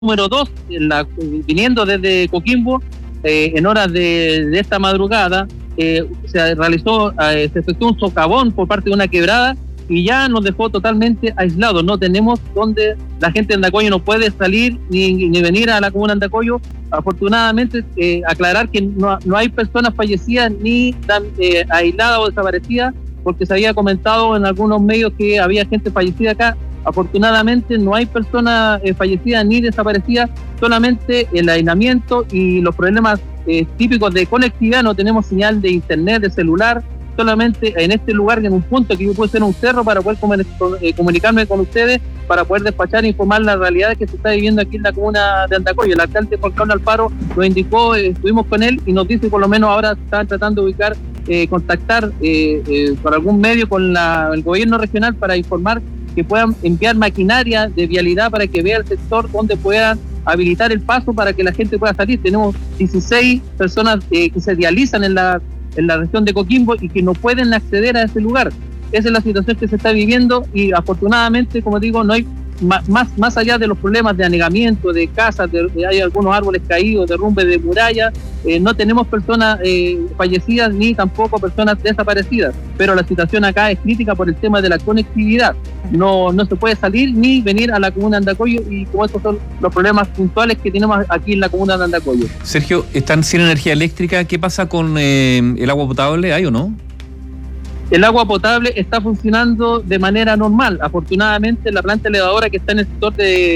número 2, viniendo desde Coquimbo, en horas de esta madrugada, se efectuó un socavón por parte de una quebrada y ya nos dejó totalmente aislados. No tenemos donde la gente de Andacollo no puede salir ni venir a la comuna de Andacollo. Afortunadamente, aclarar que no hay personas fallecidas ni aisladas o desaparecidas, porque se había comentado en algunos medios que había gente fallecida acá. Afortunadamente no hay personas fallecidas ni desaparecidas, solamente el aislamiento y los problemas típicos de conectividad. No tenemos señal de internet, de celular, solamente en este lugar, en un punto que yo puedo ser un cerro para poder comunicarme con ustedes, para poder despachar e informar la realidad que se está viviendo aquí en la comuna de Andacollo. El alcalde Juan Carlos Alfaro nos indicó, estuvimos con él y nos dice por lo menos ahora están tratando de ubicar, contactar por algún medio con el gobierno regional para informar que puedan enviar maquinaria de vialidad para que vea el sector donde puedan habilitar el paso para que la gente pueda salir. Tenemos 16 personas que se dializan en la región de Coquimbo y que no pueden acceder a ese lugar. Esa es la situación que se está viviendo y afortunadamente, como digo, no hay más allá de los problemas de anegamiento, de casas, hay algunos árboles caídos, derrumbe de murallas, no tenemos personas fallecidas ni tampoco personas desaparecidas, pero la situación acá es crítica por el tema de la conectividad. No se puede salir ni venir a la comuna de Andacollo y como estos son los problemas puntuales que tenemos aquí en la comuna de Andacollo. Sergio, ¿están sin energía eléctrica? ¿Qué pasa con el agua potable? ¿Hay o no? El agua potable está funcionando de manera normal. Afortunadamente, la planta elevadora que está en el sector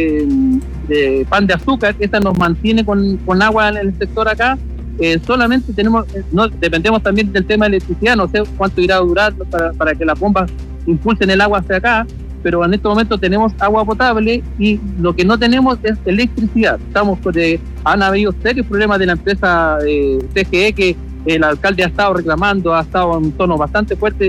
de Pan de Azúcar, esta nos mantiene con agua en el sector acá. Solamente dependemos también del tema de electricidad. No sé cuánto irá a durar para que las bombas impulsen el agua hacia acá, pero en este momento tenemos agua potable y lo que no tenemos es electricidad. Han habido serios problemas de la empresa CGE que el alcalde ha estado reclamando, ha estado en un tono bastante fuerte.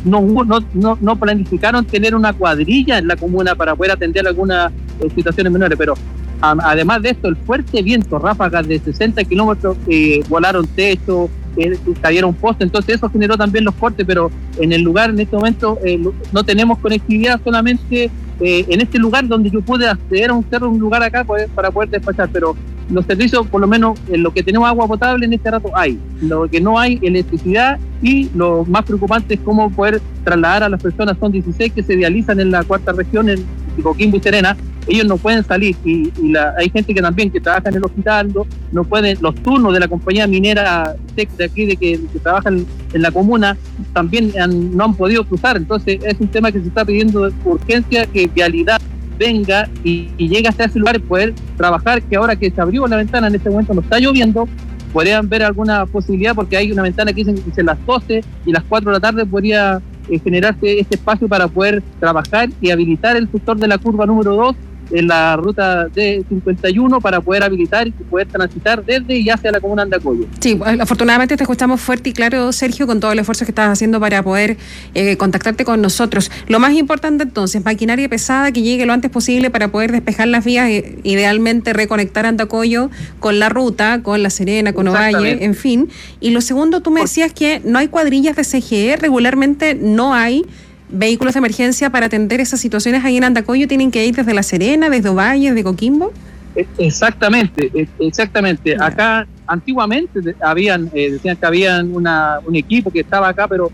No planificaron tener una cuadrilla en la comuna para poder atender algunas situaciones menores, pero además de esto, el fuerte viento, ráfagas de 60 kilómetros, volaron techos, cayeron postes, entonces eso generó también los cortes, pero en el lugar en este momento no tenemos conectividad, solamente en este lugar donde yo pude acceder a un cerro, un lugar acá para poder despachar, pero los servicios, por lo menos en lo que tenemos agua potable en este rato hay, lo que no hay electricidad y lo más preocupante es cómo poder trasladar a las personas. Son 16 que se dializan en la cuarta región, en Coquimbo y Serena. Ellos no pueden salir y hay gente que también que trabaja en el hospital, no pueden, los turnos de la compañía minera de aquí que trabajan en la comuna también no han podido cruzar. Entonces es un tema que se está pidiendo de urgencia, que vialidad venga y llegue hasta ese lugar y poder trabajar, que ahora que se abrió la ventana, en este momento no está lloviendo, podrían ver alguna posibilidad, porque hay una ventana que dicen las 12 y las 4 de la tarde podría generarse este espacio para poder trabajar y habilitar el sector de la curva número 2 en la ruta de 51 para poder habilitar y poder transitar desde y hacia la comuna de Andacollo. Sí, afortunadamente te escuchamos fuerte y claro, Sergio, con todo el esfuerzo que estás haciendo para poder contactarte con nosotros. Lo más importante entonces, maquinaria pesada que llegue lo antes posible para poder despejar las vías, idealmente reconectar Andacollo con la ruta, con La Serena, con Ovalle, en fin. Y lo segundo, tú me decías que no hay cuadrillas de CGE, regularmente no hay vehículos de emergencia para atender esas situaciones ahí en Andacollo. ¿Tienen que ir desde La Serena, desde Ovalle, desde Coquimbo? Exactamente. Yeah. Acá antiguamente decían que habían un equipo que estaba acá, pero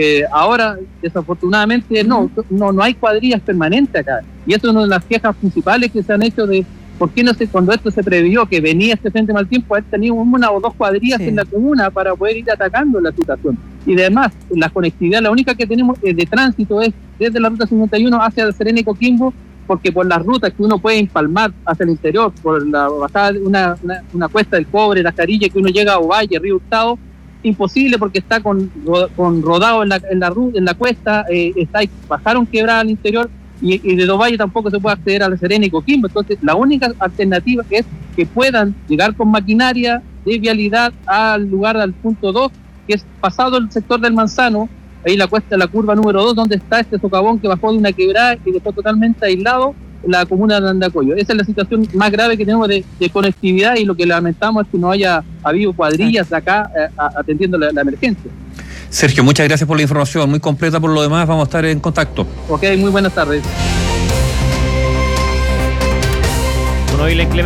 ahora desafortunadamente no hay cuadrillas permanentes acá. Y eso es una de las quejas principales que se han hecho de por qué no sé, cuando esto se previó que venía este frente mal tiempo, haber tenido una o dos cuadrillas en la comuna para poder ir atacando la situación. Y además, la conectividad, la única que tenemos de tránsito es desde la ruta 51 hacia Serena y Coquimbo, porque por las rutas que uno puede empalmar hacia el interior, por la bajada, una cuesta del Cobre, la Carilla, que uno llega a Ovalle, Río Hurtado, imposible porque está con rodado en la cuesta, bajaron quebrada al interior, y de Ovalle tampoco se puede acceder a La Serena y Coquimbo. Entonces la única alternativa es que puedan llegar con maquinaria de vialidad al punto 2, que es pasado el sector del Manzano, ahí la curva número 2, donde está este socavón que bajó de una quebrada y dejó totalmente aislado la comuna de Andacollo. Esa es la situación más grave que tenemos de conectividad, y lo que lamentamos es que no haya habido cuadrillas acá atendiendo la emergencia. Sergio, muchas gracias por la información, muy completa por lo demás, vamos a estar en contacto. Ok, muy buenas tardes. una inclemencia